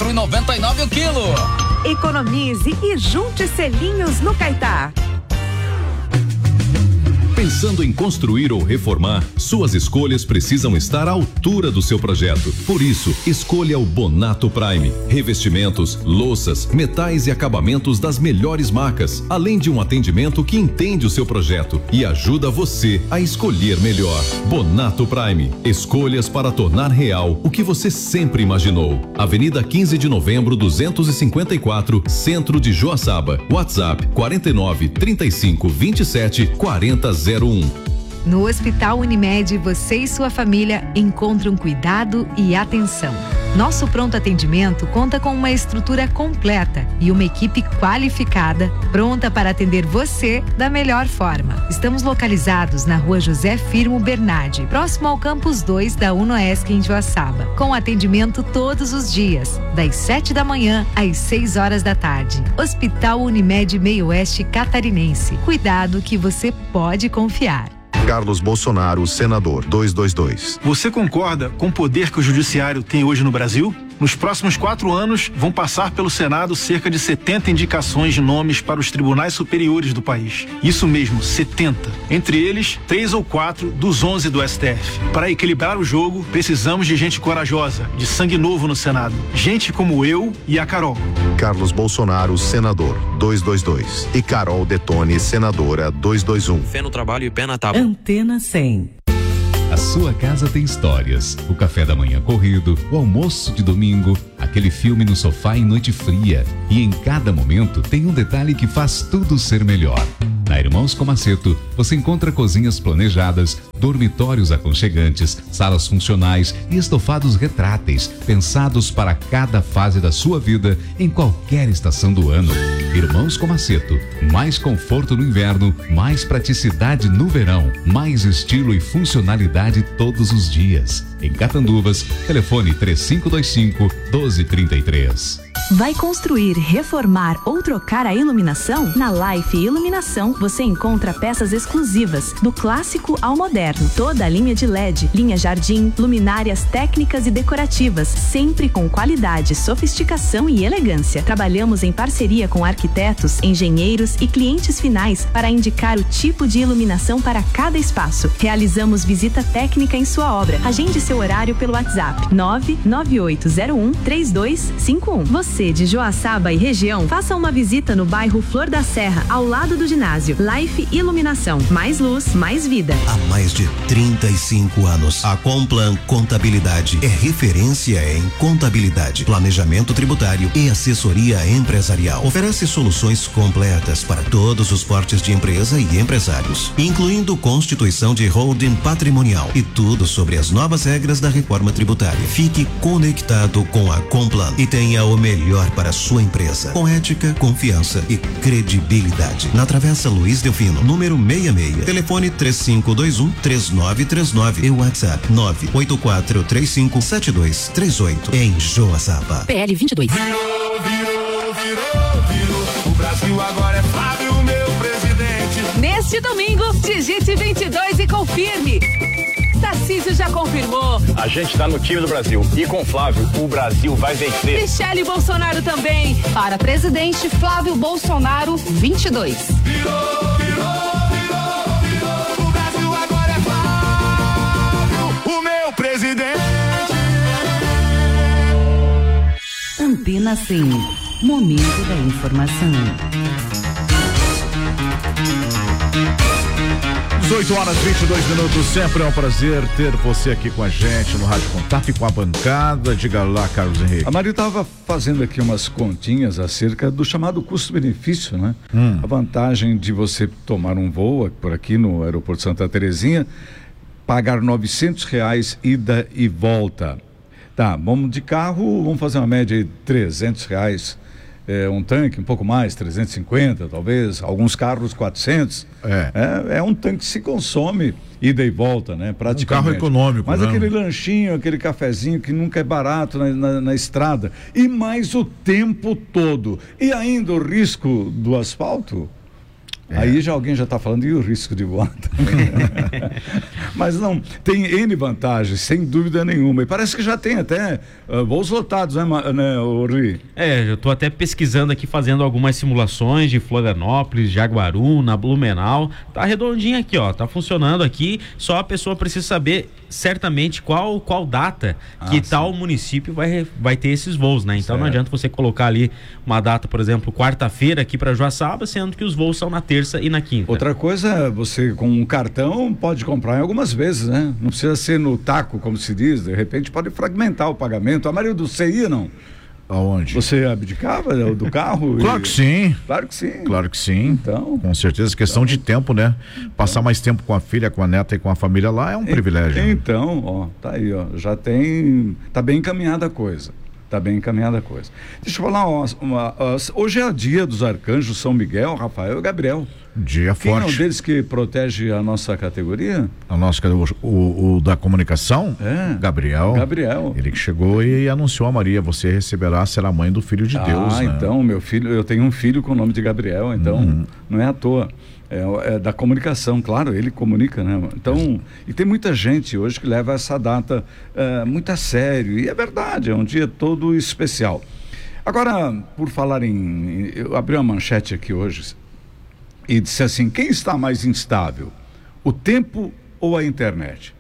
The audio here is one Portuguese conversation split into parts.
4,99 o quilo. Economize e junte selinhos no Caetá. Pensando em construir ou reformar, suas escolhas precisam estar à altura do seu projeto. Por isso, escolha o Bonato Prime. Revestimentos, louças, metais e acabamentos das melhores marcas, além de um atendimento que entende o seu projeto e ajuda você a escolher melhor. Bonato Prime. Escolhas para tornar real o que você sempre imaginou. Avenida 15 de Novembro, 254, Centro de Joaçaba. WhatsApp 49 35 27 40 01. No Hospital Unimed, você e sua família encontram cuidado e atenção. Nosso pronto atendimento conta com uma estrutura completa e uma equipe qualificada, pronta para atender você da melhor forma. Estamos localizados na Rua José Firmo Bernardi, próximo ao Campus 2 da UnoESC em Joaçaba, com atendimento todos os dias, das 7 da manhã às 6 horas da tarde. Hospital Unimed Meio Oeste Catarinense. Cuidado que você pode confiar. Carlos Bolsonaro, senador, 222. Você concorda com o poder que o judiciário tem hoje no Brasil? Nos próximos 4 anos, vão passar pelo Senado cerca de 70 indicações de nomes para os tribunais superiores do país. Isso mesmo, 70. Entre eles, 3 ou 4 dos 11 do STF. Para equilibrar o jogo, precisamos de gente corajosa, de sangue novo no Senado. Gente como eu e a Carol. Carlos Bolsonaro, senador, 222. E Carol Detone, senadora, 221. Fé no trabalho e pé na tábua. Antena 100. A sua casa tem histórias. O café da manhã corrido, o almoço de domingo, aquele filme no sofá em noite fria. E em cada momento tem um detalhe que faz tudo ser melhor. Na Irmãos Comaceto, você encontra cozinhas planejadas, dormitórios aconchegantes, salas funcionais e estofados retráteis, pensados para cada fase da sua vida, em qualquer estação do ano. Irmãos Comaceto, mais conforto no inverno, mais praticidade no verão, mais estilo e funcionalidade todos os dias. Em Catanduvas, telefone 3525-1233. Vai construir, reformar ou trocar a iluminação? Na Life Iluminação você encontra peças exclusivas, do clássico ao moderno. Toda a linha de LED, linha jardim, luminárias técnicas e decorativas, sempre com qualidade, sofisticação e elegância. Trabalhamos em parceria com arquitetos, engenheiros e clientes finais para indicar o tipo de iluminação para cada espaço. Realizamos visita técnica em sua obra. Agende seu horário pelo WhatsApp 99801-3251. Você de Joaçaba e região, faça uma visita no bairro Flor da Serra, ao lado do ginásio. Life Iluminação. Mais luz, mais vida. Há mais de 35 anos, a Complan Contabilidade é referência em contabilidade, planejamento tributário e assessoria empresarial. Oferece soluções completas para todos os portes de empresa e empresários, incluindo constituição de holding patrimonial e tudo sobre as novas regras da reforma tributária. Fique conectado com a Complan e tenha o melhor para a sua empresa, com ética, confiança e credibilidade. Na Travessa Luiz Delfino, número 66. Telefone 3521-3939 e WhatsApp 984357238 em Joaçaba. PL 22. Virou. O Brasil agora é Flávio, meu presidente. Neste domingo, digite 22 e confirme. Tarcísio já confirmou. A gente está no time do Brasil. E com Flávio, o Brasil vai vencer. Michele Bolsonaro também. Para presidente, Flávio Bolsonaro, 22. Virou. O Brasil agora é Flávio, o meu presidente. Antena 100. Momento da informação. 18h22, sempre é um prazer ter você aqui com a gente no Rádio Contato e com a bancada. Diga lá, Carlos Henrique. A Maria estava fazendo aqui umas continhas acerca do chamado custo-benefício, né? A vantagem de você tomar um voo por aqui no aeroporto Santa Terezinha, pagar R$900 ida e volta. Tá, vamos de carro, vamos fazer uma média de R$300. Um tanque, um pouco mais, 350 talvez, alguns carros 400. É um tanque que se consome ida e volta, né? Praticamente. Um carro econômico, mas né? Aquele lanchinho, aquele cafezinho que nunca é barato na estrada. E mais o tempo todo. E ainda o risco do asfalto. Aí alguém já está falando, e o risco de voar também? Mas não, tem N vantagens, sem dúvida nenhuma. E parece que já tem até voos lotados, né, Ri? Eu estou até pesquisando aqui, fazendo algumas simulações de Florianópolis, Jaguaruna, Blumenau. Tá redondinho aqui, ó. Tá funcionando aqui. Só a pessoa precisa saber certamente qual data que tal município vai ter esses voos, né? Então não adianta você colocar ali uma data, por exemplo, quarta-feira aqui para Joaçaba, sendo que os voos são na terça e na quinta. Outra coisa, você com um cartão pode comprar em algumas vezes, né? Não precisa ser no taco, como se diz, de repente pode fragmentar o pagamento. A Marildo, você ia, não? Aonde? Você abdicava do carro? Claro que sim. Claro que sim. Claro que sim. Então, com certeza, questão de tempo, né? Passar mais tempo com a filha, com a neta e com a família lá é um privilégio. Então, ó, tá aí, ó, já tem, tá bem encaminhada a coisa. Deixa eu falar, hoje é o dia dos arcanjos São Miguel, Rafael e Gabriel. Dia Quem forte. é um deles que protege a nossa categoria? A nossa, o da comunicação? Gabriel. Ele que chegou e anunciou a Maria, você receberá, será mãe do filho de Deus. Né? Então, meu filho, eu tenho um filho com o nome de Gabriel, então não é à toa. É da comunicação, claro, ele comunica, né? Então, e tem muita gente hoje que leva essa data muito a sério, e é verdade, é um dia todo especial. Agora, por falar eu abri uma manchete aqui hoje e disse assim: quem está mais instável, o tempo ou a internet?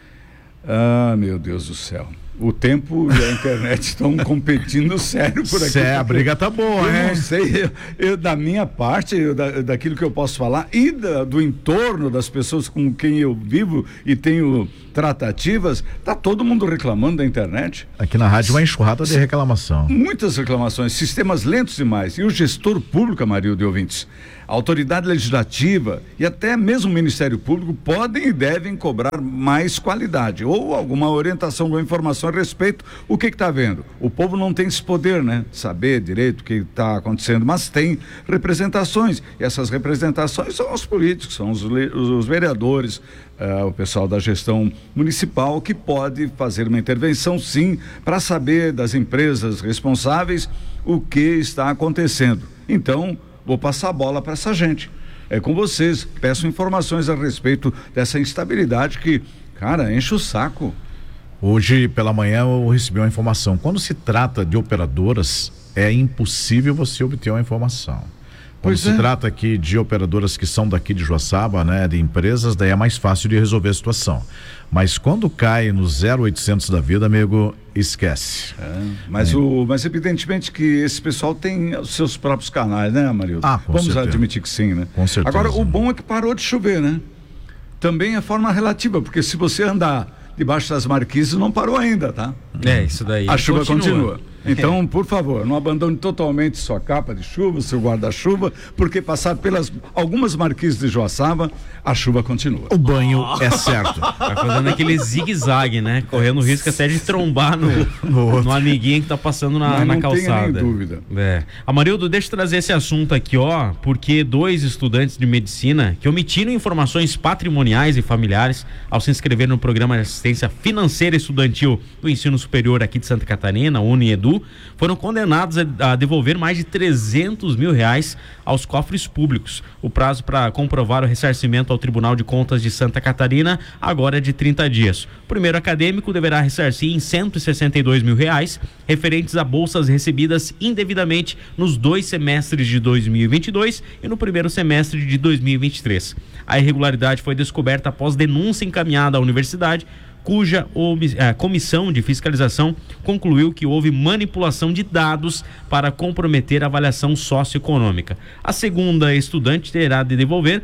Ah, meu Deus do céu. O tempo e a internet estão competindo sério por aqui. A briga tá boa, né? Eu não sei, da minha parte, daquilo que eu posso falar e do entorno das pessoas com quem eu vivo e tenho tratativas, tá todo mundo reclamando da internet. Aqui na rádio uma enxurrada de reclamação. Muitas reclamações, sistemas lentos demais. E o gestor público, Marildo e ouvintes, a autoridade legislativa e até mesmo o Ministério Público podem e devem cobrar mais qualidade ou alguma orientação ou informação a respeito. O que está havendo? O povo não tem esse poder, né? Saber direito o que está acontecendo, mas tem representações. E essas representações são os políticos, são os vereadores, o pessoal da gestão municipal que pode fazer uma intervenção, sim, para saber das empresas responsáveis o que está acontecendo. Então, vou passar a bola para essa gente. É com vocês. Peço informações a respeito dessa instabilidade que, cara, enche o saco. Hoje pela manhã eu recebi uma informação. Quando se trata de operadoras, é impossível você obter uma informação. Quando se trata aqui de operadoras que são daqui de Joaçaba, né, de empresas, daí é mais fácil de resolver a situação. Mas quando cai no 0800 da vida, amigo, esquece. Mas evidentemente que esse pessoal tem os seus próprios canais, né, Marildo? Vamos admitir que sim, né? Com certeza. Agora, o bom é que parou de chover, né? Também é forma relativa, porque se você andar debaixo das marquises, não parou ainda, tá? Isso daí. A chuva continua. Então, por favor, não abandone totalmente sua capa de chuva, seu guarda-chuva, porque passar pelas algumas marquises de Joaçaba, a chuva continua. O banho é certo. Vai fazendo aquele zigue-zague, né? Correndo risco até de trombar no amiguinho que tá passando na calçada. Não tenha nem dúvida. Amarildo, deixa eu trazer esse assunto aqui, ó, porque 2 estudantes de medicina que omitiram informações patrimoniais e familiares ao se inscrever no programa de assistência financeira estudantil do ensino superior aqui de Santa Catarina, UniEdu, foram condenados a devolver mais de R$300 mil aos cofres públicos. O prazo para comprovar o ressarcimento ao Tribunal de Contas de Santa Catarina agora é de 30 dias. O primeiro acadêmico deverá ressarcir em R$162 mil referentes a bolsas recebidas indevidamente nos 2 semestres de 2022 e no primeiro semestre de 2023. A irregularidade foi descoberta após denúncia encaminhada à universidade, cuja comissão de fiscalização concluiu que houve manipulação de dados para comprometer a avaliação socioeconômica. A segunda estudante terá de devolver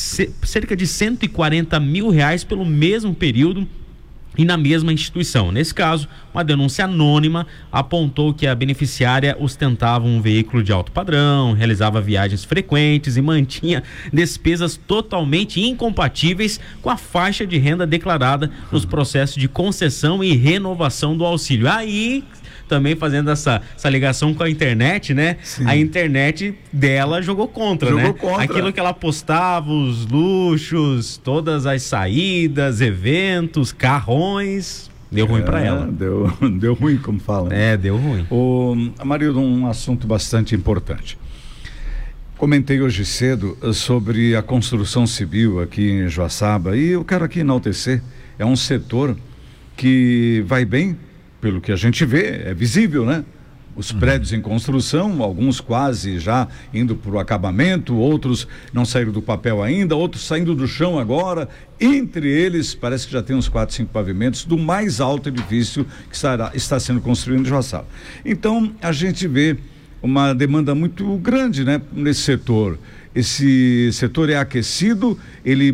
cerca de R$140 mil pelo mesmo período e na mesma instituição. Nesse caso, uma denúncia anônima apontou que a beneficiária ostentava um veículo de alto padrão, realizava viagens frequentes e mantinha despesas totalmente incompatíveis com a faixa de renda declarada nos processos de concessão e renovação do auxílio. Aí, também fazendo essa ligação com a internet, né? Sim. A internet dela jogou contra. Aquilo que ela postava, os luxos, todas as saídas, eventos, carrões, deu ruim para ela. Deu ruim, como fala. Deu ruim. Marildo, um assunto bastante importante. Comentei hoje cedo sobre a construção civil aqui em Joaçaba e eu quero aqui enaltecer. É um setor que vai bem, pelo que a gente vê, é visível, né? Os prédios em construção, alguns quase já indo para o acabamento, outros não saíram do papel ainda, outros saindo do chão agora. Entre eles, parece que já tem uns 4, 5 pavimentos do mais alto edifício que está sendo construído em Joaçaba. Então, a gente vê uma demanda muito grande, né, nesse setor. Esse setor é aquecido, ele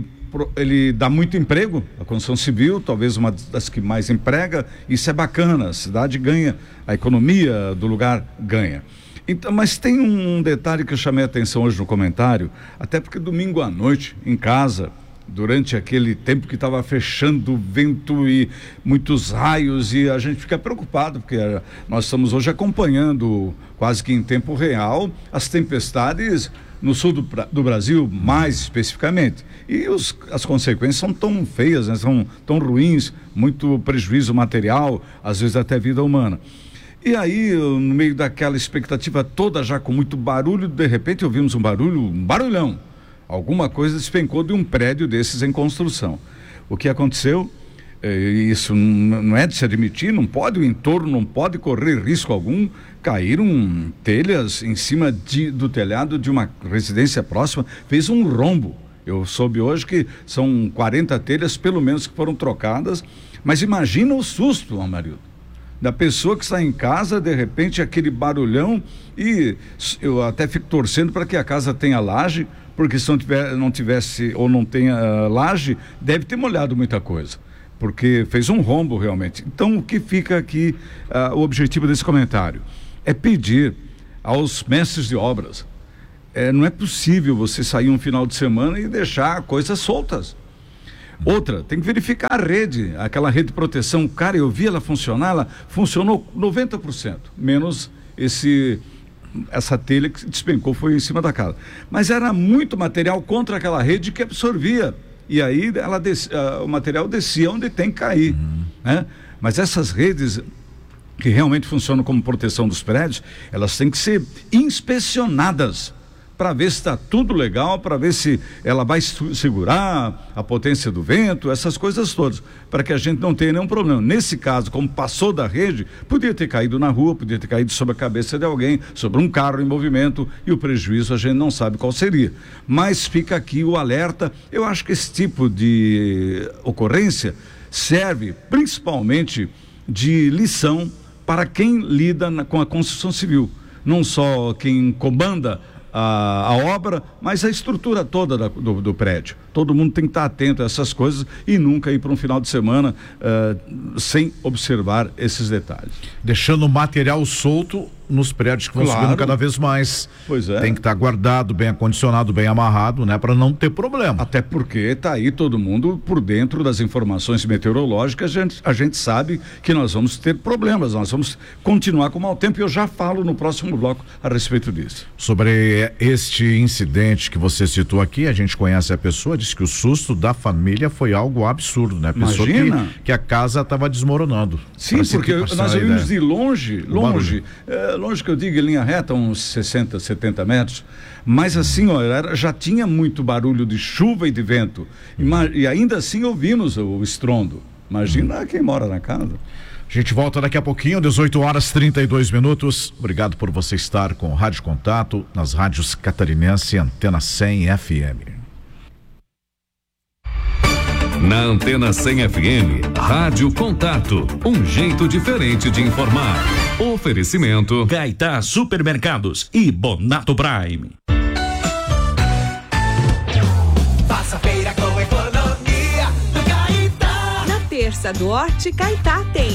dá muito emprego, a construção civil, talvez uma das que mais emprega, isso é bacana, a cidade ganha, a economia do lugar ganha. Então, mas tem um detalhe que eu chamei a atenção hoje no comentário, até porque domingo à noite, em casa, durante aquele tempo que estava fechando vento e muitos raios, e a gente fica preocupado, porque nós estamos hoje acompanhando quase que em tempo real as tempestades no sul do Brasil, mais especificamente. E as consequências são tão feias, né? São tão ruins, muito prejuízo material, às vezes até vida humana. E aí, no meio daquela expectativa toda, já com muito barulho, de repente ouvimos um barulhão. Alguma coisa despencou de um prédio desses em construção. O que aconteceu? Isso não é de se admitir, não pode, o entorno não pode correr risco algum. Caíram telhas em cima do telhado de uma residência próxima, fez um rombo. Eu soube hoje que são 40 telhas, pelo menos, que foram trocadas, mas imagina o susto, Amarildo, da pessoa que está em casa, de repente aquele barulhão, e eu até fico torcendo para que a casa tenha laje, porque se não tivesse ou não tenha laje, deve ter molhado muita coisa, porque fez um rombo realmente. Então, o que fica aqui, o objetivo desse comentário é pedir aos mestres de obras, não é possível você sair um final de semana e deixar coisas soltas. Outra, tem que verificar a rede, aquela rede de proteção. Cara, eu vi ela funcionar, ela funcionou 90%, menos essa telha que despencou, foi em cima da casa. Mas era muito material contra aquela rede que absorvia. E aí o material descia onde tem que cair. Né? Mas essas redes que realmente funcionam como proteção dos prédios, elas têm que ser inspecionadas para ver se está tudo legal, para ver se ela vai segurar a potência do vento, essas coisas todas, para que a gente não tenha nenhum problema. Nesse caso, como passou da rede, podia ter caído na rua, podia ter caído sobre a cabeça de alguém, sobre um carro em movimento, e o prejuízo a gente não sabe qual seria. Mas fica aqui o alerta. Eu acho que esse tipo de ocorrência serve principalmente de lição para quem lida com a construção civil, não só quem comanda a obra, mas a estrutura toda do prédio. Todo mundo tem que estar atento a essas coisas e nunca ir para um final de semana sem observar esses detalhes. Deixando o material solto nos prédios que vão subindo cada vez mais. Pois é. Tem que estar guardado, bem acondicionado, bem amarrado, né? Para não ter problema. Até porque está aí todo mundo por dentro das informações meteorológicas, a gente sabe que nós vamos ter problemas, nós vamos continuar com mau tempo, e eu já falo no próximo bloco a respeito disso. Sobre este incidente que você citou aqui, a gente conhece a pessoa, disse que o susto da família foi algo absurdo, né? A pessoa que a casa estava desmoronando. Sim, porque nós vimos de longe, longe que eu digo em linha reta, uns 60, 70 metros, mas assim, já tinha muito barulho de chuva e de vento, e ainda assim ouvimos o estrondo. Imagina quem mora na casa. A gente volta daqui a pouquinho, 18h32. Obrigado por você estar com o Rádio Contato nas rádios Catarinense, Antena 100 FM. Na Antena 100 FM, Rádio Contato, um jeito diferente de informar. Oferecimento Gaitá Supermercados e Bonato Prime. Faça feira com economia do Gaitá. Na terça do Horti Gaitá tem